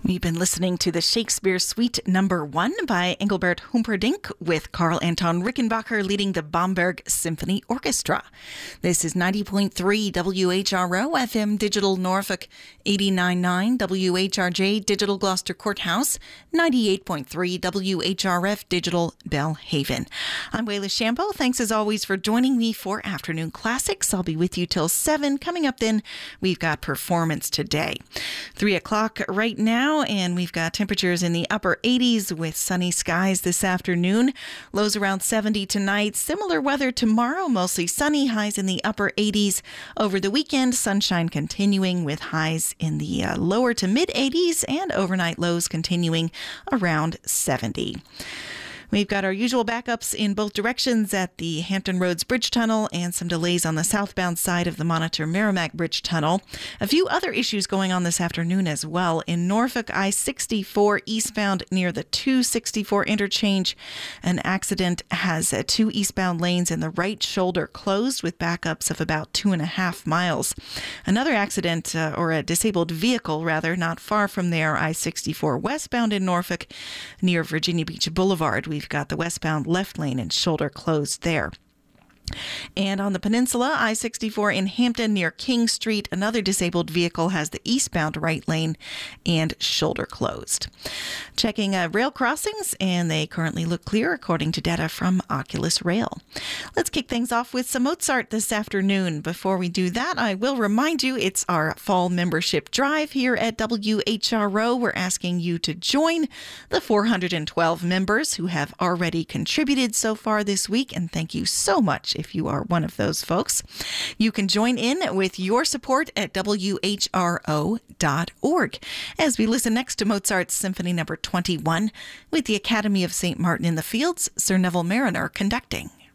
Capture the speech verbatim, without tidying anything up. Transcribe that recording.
We've been listening to the Shakespeare Suite Number One by Engelbert Humperdinck with Karl Anton Rickenbacher leading the Bamberg Symphony Orchestra. This is ninety point three W H R O F M Digital Norfolk, eighty-nine point nine W H R J Digital Gloucester Courthouse, ninety-eight point three W H R F Digital Belhaven. I'm Wayla Shambo. Thanks as always for joining me for Afternoon Classics. I'll be with you till seven. Coming up then, we've got Performance Today. three o'clock right now, and we've got temperatures in the upper eighties with sunny skies this afternoon. Lows around seventy tonight. Similar weather tomorrow, mostly sunny, highs in the upper eighties. Over the weekend, sunshine continuing with highs in the uh, lower to mid eighties and overnight lows continuing around seventy. We've got our usual backups in both directions at the Hampton Roads Bridge Tunnel and some delays on the southbound side of the Monitor Merrimack Bridge Tunnel. A few other issues going on this afternoon as well. In Norfolk, I sixty-four eastbound near the two sixty-four interchange, an accident has uh, two eastbound lanes in the right shoulder closed with backups of about two and a half miles. Another accident, uh, or a disabled vehicle rather, not far from there, I sixty-four westbound in Norfolk near Virginia Beach Boulevard. We've got the westbound left lane and shoulder closed there. And on the peninsula, I sixty-four in Hampton near King Street, another disabled vehicle has the eastbound right lane and shoulder closed. Checking uh, rail crossings, and they currently look clear according to data from Oculus Rail. Let's kick things off with some Mozart this afternoon. Before we do that, I will remind you it's our fall membership drive here at W H R O. We're asking you to join the four hundred twelve members who have already contributed so far this week, and thank you so much if you are one of those folks. You can join in with your support at W H R O dot org as we listen next to Mozart's Symphony Number twenty-one with the Academy of Saint Martin in the Fields, Sir Neville Marriner conducting.